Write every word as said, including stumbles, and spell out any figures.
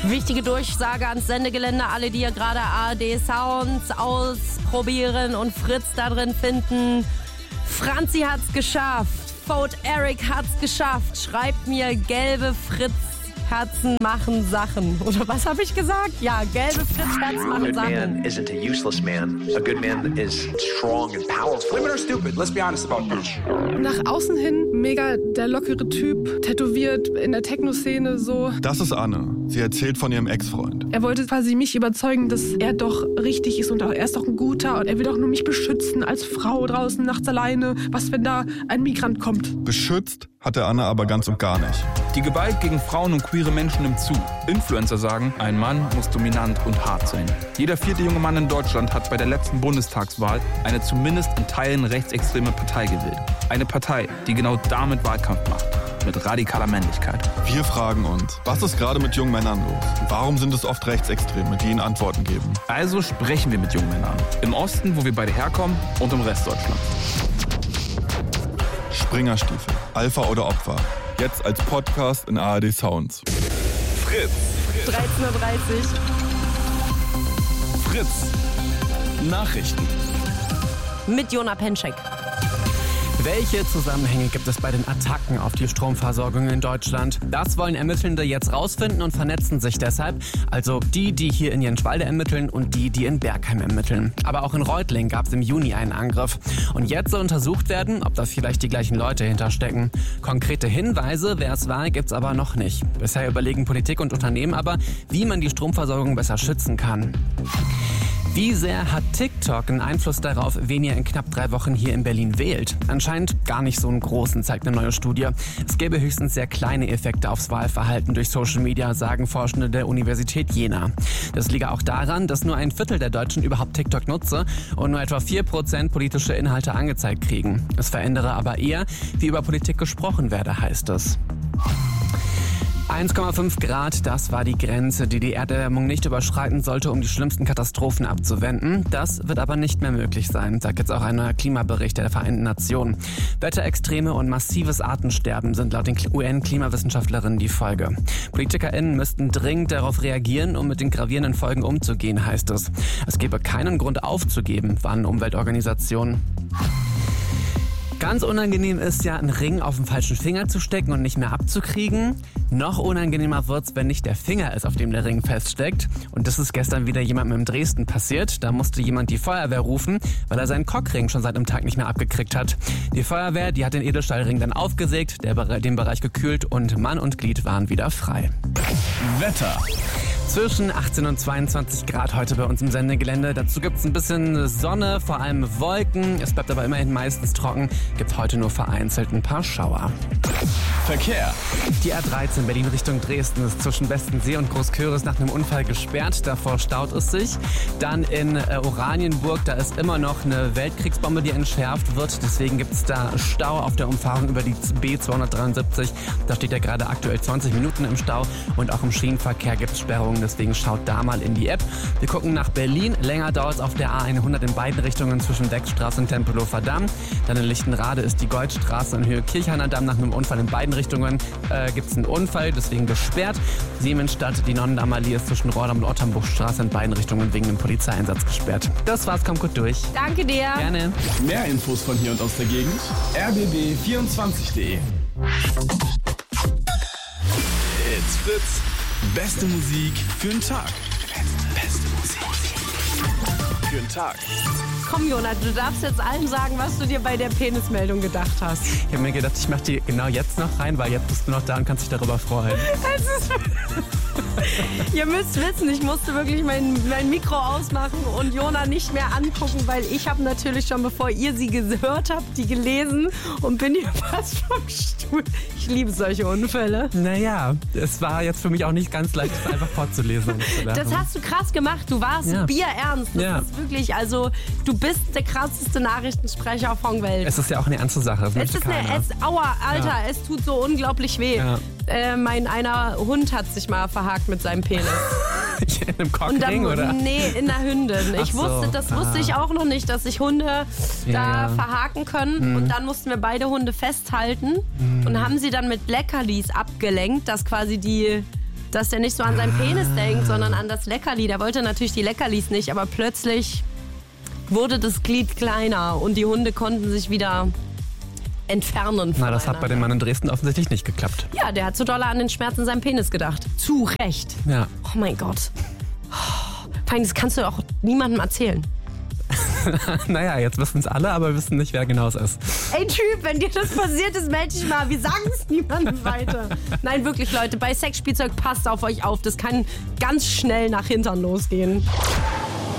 Wichtige Durchsage ans Sendegelände. Alle, die ja gerade A R D Sounds ausprobieren und Fritz da drin finden. Franzi hat's geschafft. Vote Eric hat's geschafft. Schreibt mir gelbe Fritz. Herzen machen Sachen. Oder was habe ich gesagt? Ja, gelbe Fritz-Herzen machen Sachen. A good man isn't a useless man. A good man is strong and powerful. Women are stupid. Let's be honest about this. Nach außen hin mega der lockere Typ, tätowiert in der Techno-Szene so. Das ist Anne. Sie erzählt von ihrem Ex-Freund. Er wollte quasi mich überzeugen, dass er doch richtig ist und auch, er ist doch ein guter und er will doch nur mich beschützen als Frau draußen nachts alleine. Was, wenn da ein Migrant kommt? Beschützt hat er Anne aber ganz und gar nicht. Die Gewalt gegen Frauen und queere Menschen nimmt zu. Influencer sagen, ein Mann muss dominant und hart sein. Jeder vierte junge Mann in Deutschland hat bei der letzten Bundestagswahl eine zumindest in Teilen rechtsextreme Partei gewählt. Eine Partei, die genau damit Wahlkampf macht. Mit radikaler Männlichkeit. Wir fragen uns, was ist gerade mit jungen Männern los? Warum sind es oft Rechtsextreme, die ihnen Antworten geben? Also sprechen wir mit jungen Männern. Im Osten, wo wir beide herkommen, und im Rest Deutschlands. Springerstiefel, Alpha oder Opfer. Jetzt als Podcast in A R D Sounds. Fritz. dreizehn Uhr dreißig. Fritz. Nachrichten. Mit Jona Penczek. Welche Zusammenhänge gibt es bei den Attacken auf die Stromversorgung in Deutschland? Das wollen Ermittelnde jetzt rausfinden und vernetzen sich deshalb. Also die, die hier in Jenschwalde ermitteln und die, die in Bergheim ermitteln. Aber auch in Reutling gab es im Juni einen Angriff. Und jetzt soll untersucht werden, ob da vielleicht die gleichen Leute hinterstecken. Konkrete Hinweise, wer es war, gibt's aber noch nicht. Bisher überlegen Politik und Unternehmen aber, wie man die Stromversorgung besser schützen kann. Wie sehr hat TikTok einen Einfluss darauf, wen ihr in knapp drei Wochen hier in Berlin wählt? Anscheinend gar nicht so einen großen, zeigt eine neue Studie. Es gäbe höchstens sehr kleine Effekte aufs Wahlverhalten durch Social Media, sagen Forschende der Universität Jena. Das liege auch daran, dass nur ein Viertel der Deutschen überhaupt TikTok nutze und nur etwa vier Prozent politische Inhalte angezeigt kriegen. Es verändere aber eher, wie über Politik gesprochen werde, heißt es. eins Komma fünf Grad, das war die Grenze, die die Erderwärmung nicht überschreiten sollte, um die schlimmsten Katastrophen abzuwenden. Das wird aber nicht mehr möglich sein, sagt jetzt auch ein neuer Klimabericht der Vereinten Nationen. Wetterextreme und massives Artensterben sind laut den U N-Klimawissenschaftlerinnen die Folge. PolitikerInnen müssten dringend darauf reagieren, um mit den gravierenden Folgen umzugehen, heißt es. Es gebe keinen Grund aufzugeben, warnen Umweltorganisationen. Ganz unangenehm ist ja, einen Ring auf den falschen Finger zu stecken und nicht mehr abzukriegen. Noch unangenehmer wird's, wenn nicht der Finger ist, auf dem der Ring feststeckt. Und das ist gestern wieder jemandem in Dresden passiert. Da musste jemand die Feuerwehr rufen, weil er seinen Cockring schon seit einem Tag nicht mehr abgekriegt hat. Die Feuerwehr, die hat den Edelstahlring dann aufgesägt, der, den Bereich gekühlt und Mann und Glied waren wieder frei. Wetter. Zwischen achtzehn und zweiundzwanzig Grad heute bei uns im Sendegelände. Dazu gibt's ein bisschen Sonne, vor allem Wolken. Es bleibt aber immerhin meistens trocken. Gibt heute nur vereinzelt ein paar Schauer. Verkehr. Die A dreizehn Berlin Richtung Dresden ist zwischen Westensee und Großköris nach einem Unfall gesperrt. Davor staut es sich. Dann in äh, Oranienburg, da ist immer noch eine Weltkriegsbombe, die entschärft wird. Deswegen gibt's da Stau auf der Umfahrung über die B zweihundertdreiundsiebzig. Da steht ja gerade aktuell zwanzig Minuten im Stau. Und auch im Schienenverkehr gibt's Sperrungen. Deswegen schaut da mal in die App. Wir gucken nach Berlin. Länger dauert es auf der A hundert in beiden Richtungen zwischen Wechstraße und Tempelhofer Damm. Dann in Lichtenrade ist die Goldstraße in Höhe Kirchhainer Damm. Nach einem Unfall in beiden Richtungen äh, gibt es einen Unfall, deswegen gesperrt. Siemensstadt, die Nonnendammallee ist zwischen Rohrdamm und Otterbuchstraße in beiden Richtungen wegen einem Polizeieinsatz gesperrt. Das war's, kommt gut durch. Danke dir. Gerne. Mehr Infos von hier und aus der Gegend. r b b vierundzwanzig punkt de. It's Fritz. Beste Musik für den Tag. Beste Musik für den Tag. Komm, Jona, du darfst jetzt allen sagen, was du dir bei der Penismeldung gedacht hast. Ich habe mir gedacht, ich mache die genau jetzt noch rein, weil jetzt bist du noch da und kannst dich darüber freuen. Es ist Ihr müsst wissen, ich musste wirklich mein, mein Mikro ausmachen und Jona nicht mehr angucken, weil ich habe natürlich schon, bevor ihr sie gehört habt, die gelesen und bin hier fast vom Stuhl. Ich liebe solche Unfälle. Naja, es war jetzt für mich auch nicht ganz leicht, es einfach vorzulesen. Und zu das hast du krass gemacht. Du warst ja. bierernst. Das ja. ist wirklich, also du bist der krasseste Nachrichtensprecher von Welt. Es ist ja auch eine ernste Sache. Es ist eine, es, aua, Alter, ja. es tut so unglaublich weh. Ja. Äh, mein einer Hund hat sich mal verhakt mit seinem Penis. In einem Cockring, oder? Nee, in der Hündin. Ich so. wusste, das ah. wusste ich auch noch nicht, dass sich Hunde ja, da ja. verhaken können. Mhm. Und dann mussten wir beide Hunde festhalten mhm. und haben sie dann mit Leckerlis abgelenkt, dass quasi die dass der nicht so an seinen Penis denkt, sondern an das Leckerli. Der wollte natürlich die Leckerlis nicht, aber plötzlich wurde das Glied kleiner und die Hunde konnten sich wieder entfernen. Na, das hat bei dem Mann in Dresden offensichtlich nicht geklappt. Ja, der hat zu doll an den Schmerz in seinem Penis gedacht. Zu Recht. Ja. Oh mein Gott. Vor allem, das kannst du auch niemandem erzählen. Naja, jetzt wissen es alle, aber wir wissen nicht, wer genau es ist. Ey Typ, wenn dir das passiert ist, melde dich mal. Wir sagen es niemandem weiter. Nein, wirklich Leute, bei Sexspielzeug passt auf euch auf. Das kann ganz schnell nach hinten losgehen.